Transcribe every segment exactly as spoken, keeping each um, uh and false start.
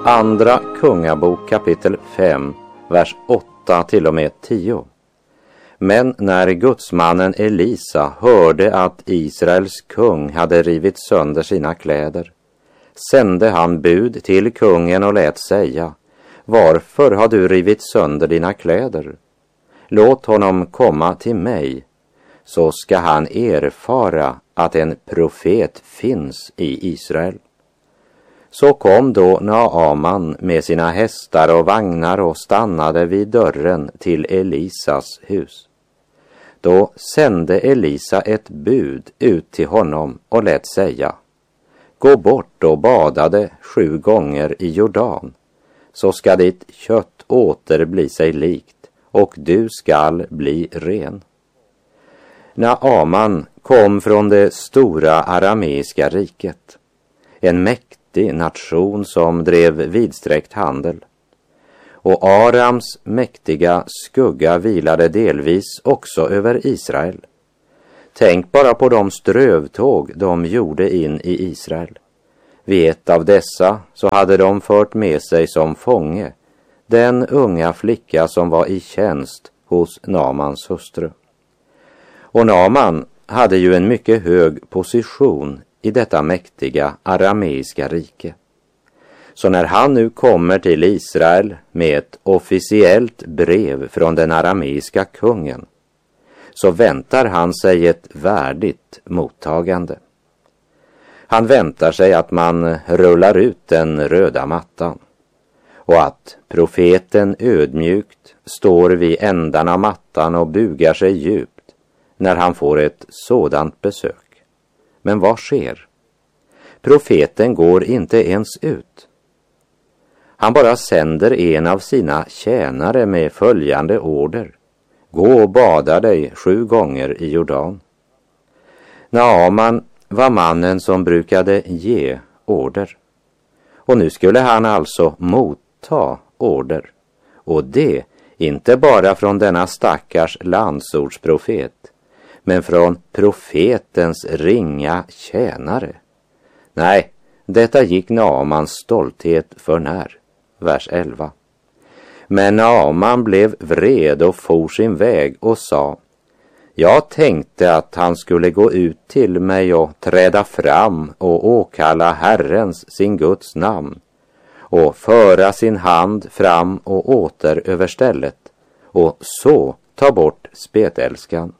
Andra Kungabok kapitel fem, vers åtta till och med tio. Men när gudsmannen Elisa hörde att Israels kung hade rivit sönder sina kläder, sände han bud till kungen och lät säga: varför har du rivit sönder dina kläder? Låt honom komma till mig, så ska han erfara att en profet finns i Israel. Så kom då Naaman med sina hästar och vagnar och stannade vid dörren till Elisas hus. Då sände Elisa ett bud ut till honom och lät säga: gå bort och badade sju gånger i Jordan, så ska ditt kött åter bli sig likt, och du skall bli ren. Naaman kom från det stora arameiska riket, en mäktig nation som drev vidsträckt handel. Och Arams mäktiga skugga vilade delvis också över Israel. Tänk bara på de strövtåg de gjorde in i Israel. Vid ett av dessa så hade de fört med sig som fånge den unga flicka som var i tjänst hos Naamans hustru. Och Naaman hade ju en mycket hög position i detta mäktiga arameiska rike. Så när han nu kommer till Israel med ett officiellt brev från den arameiska kungen, så väntar han sig ett värdigt mottagande. Han väntar sig att man rullar ut den röda mattan och att profeten ödmjukt står vid ändan av mattan och bugar sig djupt när han får ett sådant besök. Men vad sker? Profeten går inte ens ut. Han bara sänder en av sina tjänare med följande order: gå och bada dig sju gånger i Jordan. Naaman var mannen som brukade ge order. Och nu skulle han alltså motta order. Och det inte bara från denna stackars landsortsprofet, men från profetens ringa tjänare. Nej, detta gick Naamans stolthet för när. Vers elva. Men Naaman blev vred och for sin väg och sa: jag tänkte att han skulle gå ut till mig och träda fram och åkalla Herrens, sin Guds namn, och föra sin hand fram och åter över stället, och så ta bort spetälskan.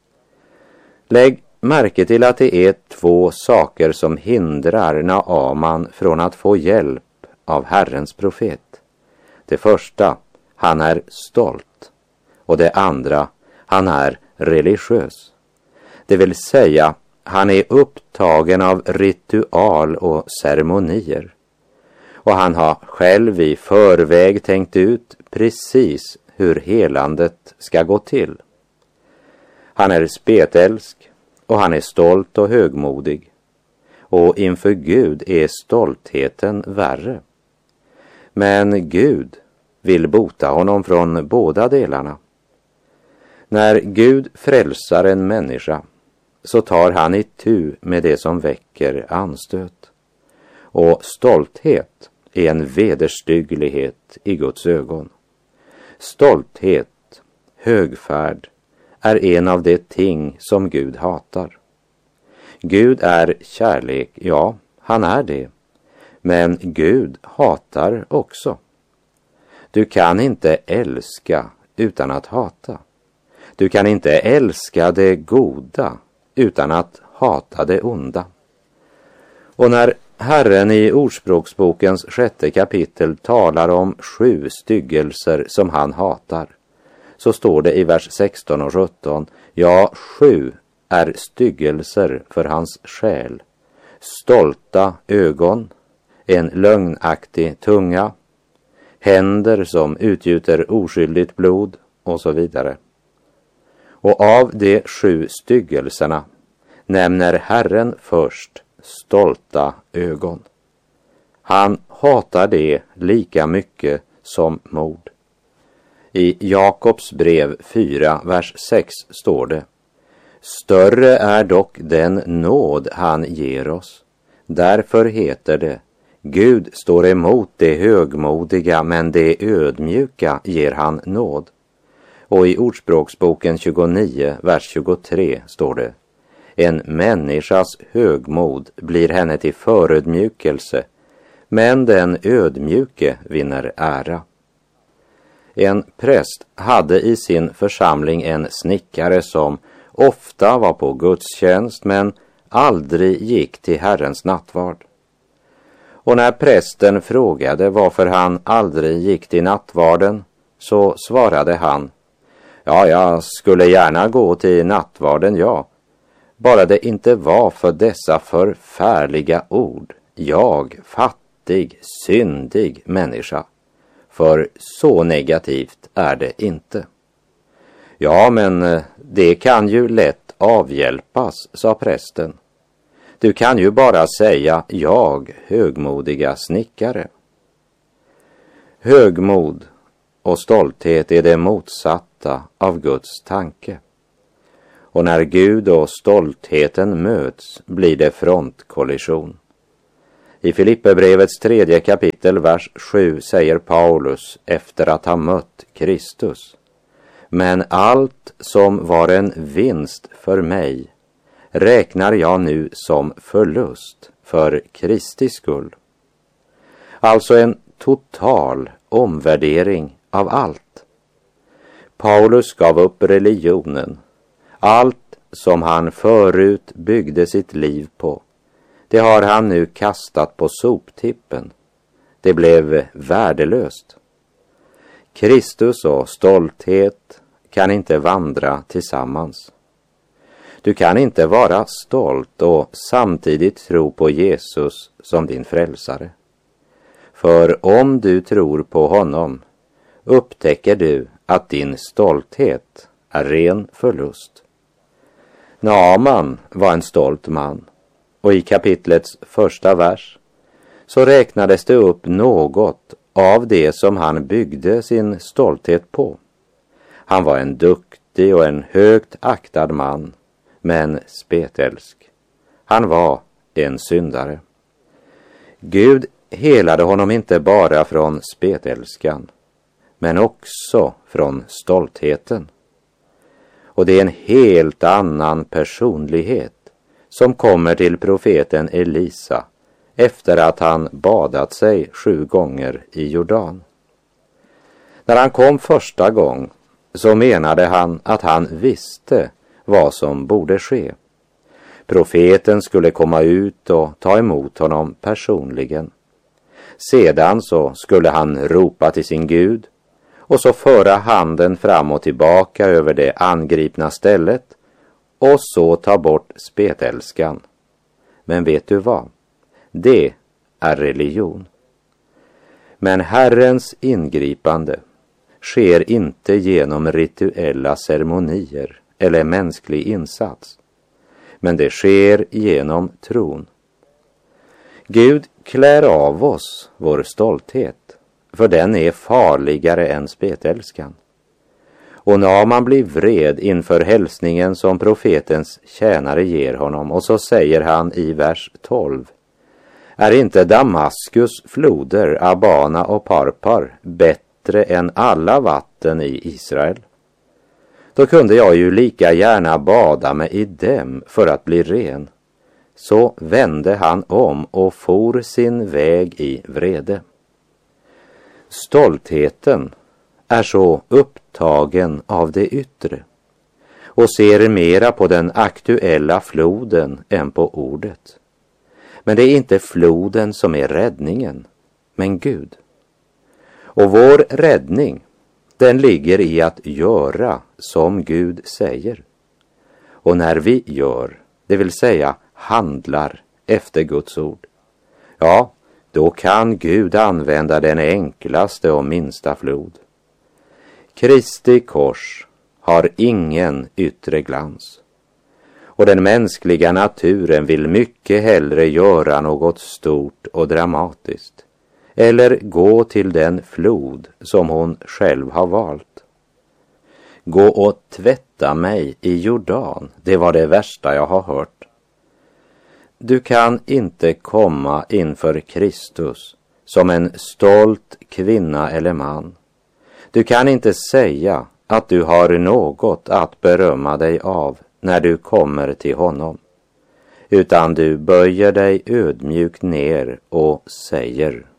Lägg märke till att det är två saker som hindrar Naaman från att få hjälp av Herrens profet. Det första, han är stolt, och det andra, han är religiös. Det vill säga, han är upptagen av ritual och ceremonier. Och han har själv i förväg tänkt ut precis hur helandet ska gå till. Han är spetälsk och han är stolt och högmodig. Och inför Gud är stoltheten värre. Men Gud vill bota honom från båda delarna. När Gud frälsar en människa, så tar han itu med det som väcker anstöt. Och stolthet är en vederstygglighet i Guds ögon. Stolthet, högfärd, är en av de ting som Gud hatar. Gud är kärlek, ja, han är det. Men Gud hatar också. Du kan inte älska utan att hata. Du kan inte älska det goda utan att hata det onda. Och när Herren i Ordspråksbokens sjätte kapitel talar om sju styggelser som han hatar, så står det i vers sexton och sjutton: ja, sju är styggelser för hans själ: stolta ögon, en lögnaktig tunga, händer som utgjuter oskyldigt blod och så vidare. Och av de sju styggelserna nämner Herren först stolta ögon. Han hatar det lika mycket som mord. I Jakobs brev fyra, vers sex står det: större är dock den nåd han ger oss. Därför heter det: Gud står emot det högmodiga, men det ödmjuka ger han nåd. Och i Ordspråksboken tjugonio, vers tjugotre står det: en människas högmod blir henne till förödmjukelse, men den ödmjuke vinner ära. En präst hade i sin församling en snickare som ofta var på gudstjänst men aldrig gick till Herrens nattvard. Och när prästen frågade varför han aldrig gick till nattvarden, så svarade han: ja, jag skulle gärna gå till nattvarden, ja. Bara det inte var för dessa förfärliga ord: jag, fattig, syndig människa. För så negativt är det inte. Ja, men det kan ju lätt avhjälpas, sa prästen. Du kan ju bara säga: jag, högmodiga snickare. Högmod och stolthet är det motsatta av Guds tanke. Och när Gud och stoltheten möts blir det frontkollision. I Filipperbrevets tredje kapitel, vers sju säger Paulus efter att ha mött Kristus: men allt som var en vinst för mig räknar jag nu som förlust för Kristi skull. Alltså en total omvärdering av allt. Paulus gav upp religionen. Allt som han förut byggde sitt liv på, det har han nu kastat på soptippen. Det blev värdelöst. Kristus och stolthet kan inte vandra tillsammans. Du kan inte vara stolt och samtidigt tro på Jesus som din frälsare. För om du tror på honom upptäcker du att din stolthet är ren förlust. Naaman var en stolt man, och i kapitlets första vers så räknades det upp något av det som han byggde sin stolthet på. Han var en duktig och en högt aktad man, men spetälsk. Han var en syndare. Gud helade honom inte bara från spetälskan, men också från stoltheten. Och det är en helt annan personlighet som kommer till profeten Elisa efter att han badat sig sju gånger i Jordan. När han kom första gång så menade han att han visste vad som borde ske. Profeten skulle komma ut och ta emot honom personligen. Sedan så skulle han ropa till sin Gud och så föra handen fram och tillbaka över det angripna stället och så ta bort spetälskan. Men vet du vad? Det är religion. Men Herrens ingripande sker inte genom rituella ceremonier eller mänsklig insats, men det sker genom tron. Gud klär av oss vår stolthet, för den är farligare än spetälskan. Och när man blir vred inför hälsningen som profetens tjänare ger honom, och så säger han i vers tolv: är inte Damaskus floder, Abana och Parpar bättre än alla vatten i Israel? Då kunde jag ju lika gärna bada mig i dem för att bli ren. Så vände han om och for sin väg i vrede. Stoltheten är så upptagen av det yttre och ser mera på den aktuella floden än på ordet. Men det är inte floden som är räddningen, men Gud. Och vår räddning, den ligger i att göra som Gud säger. Och när vi gör, det vill säga handlar efter Guds ord, ja, då kan Gud använda den enklaste och minsta flod. Kristi kors har ingen yttre glans. Och den mänskliga naturen vill mycket hellre göra något stort och dramatiskt, eller gå till den flod som hon själv har valt. Gå och tvätta mig i Jordan, det var det värsta jag har hört. Du kan inte komma inför Kristus som en stolt kvinna eller man. Du kan inte säga att du har något att berömma dig av när du kommer till honom, utan du böjer dig ödmjukt ner och säger: